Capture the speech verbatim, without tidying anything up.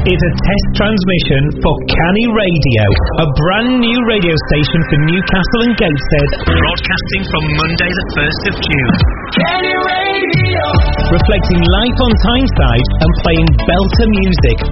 is a test transmission for Canny Radio, a brand new radio station for Newcastle and Gateshead, broadcasting from Monday the first of June. Canny Radio! Reflecting life on Tyneside and playing belter music